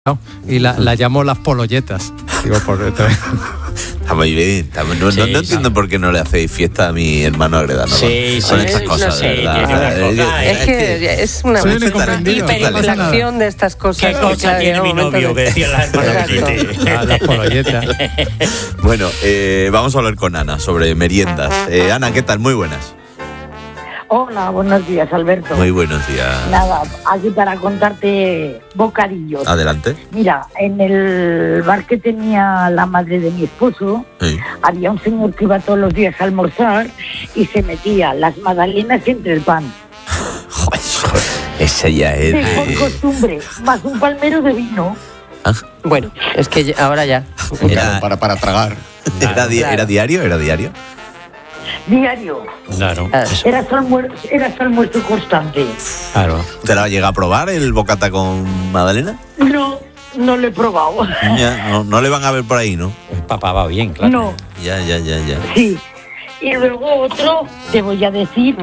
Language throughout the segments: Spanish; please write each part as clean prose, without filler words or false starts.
Y la llamo las pololletas. Digo, por esto. Está muy bien. No entiendo por qué no le hacéis fiesta a mi hermano Agredano. Con estas cosas, no sé, de verdad. Es que es una hiperreflexión de estas cosas. ¿Qué cosa tiene mi novio? Que decía la hermana. Las pololletas. Bueno, vamos a hablar con Ana sobre meriendas. Ana, ¿qué tal? Muy buenas. Hola, buenos días, Alberto. Muy buenos días. Nada, aquí para contarte bocadillos. Adelante. Mira, en el bar que tenía la madre de mi esposo, Sí. había un señor que iba todos los días a almorzar y se metía las magdalenas entre el pan. Joder, ese ya es Por costumbre, más un palmero de vino. Bueno, es que ahora ya. Era, para tragar. ¿Era diario? ¿Era diario? Diario. Claro. Era su almuerzo constante. Claro. ¿Te la llega a probar el bocata con magdalena? No lo he probado. Ya, no le van a ver por ahí, ¿no? El papá va bien, claro. No, Ya. sí. Y luego otro, te voy a decir,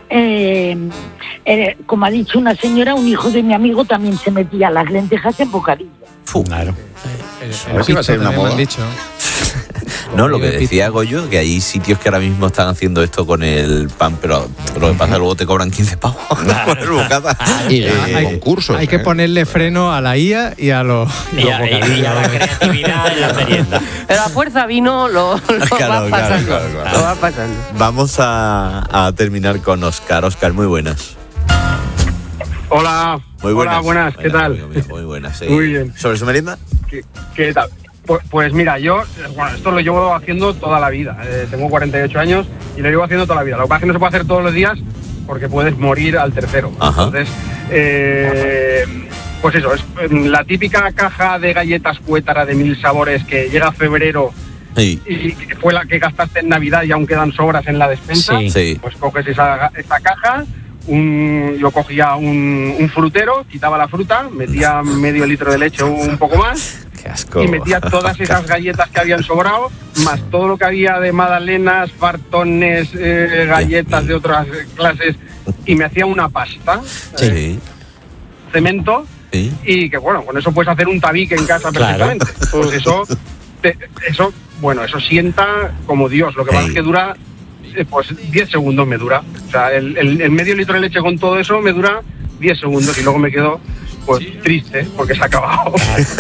como ha dicho una señora, un hijo de mi amigo también se metía las lentejas en bocadillo. Claro. A ver si va a ser una moda. No, lo que decía Goyo, que hay sitios que ahora mismo están haciendo esto con el pan, pero lo que pasa es que luego te cobran 15 pavos por el bocata. Y hay concursos. Hay que ponerle freno a la IA y a los Y a la creatividad en la merienda. Pero a fuerza vino lo Claro, va pasando. claro. Lo va pasando. Vamos a terminar con Óscar. Óscar, muy buenas. Hola, Muy buenas. hola, buenas, ¿qué tal? Amigo mío, muy buenas. Sí. Muy bien. ¿Sobre su merienda? ¿Qué tal? Pues mira, yo, esto lo llevo haciendo toda la vida. Tengo 48 años y lo llevo haciendo toda la vida. Lo que pasa es que no se puede hacer todos los días porque puedes morir al tercero. Ajá. Entonces, pues eso, es la típica caja de galletas Cuétara de 1000 sabores que llega a febrero Sí. y fue la que gastaste en Navidad y aún quedan sobras en la despensa. Sí. Pues coges esa caja. Yo cogía un frutero, quitaba la fruta, metía medio litro de leche o un poco más. Qué asco. Y metía todas esas galletas que habían sobrado, más todo lo que había de magdalenas, fartones, galletas de otras clases, y me hacía una pasta, Sí. cemento, Sí. y que bueno, con eso puedes hacer un tabique en casa perfectamente. Pues eso sienta como Dios. Lo que pasa es que dura, pues 10 segundos me dura. O sea, el medio litro de leche con todo eso me dura 10 segundos y luego me quedo pues triste porque se ha acabado.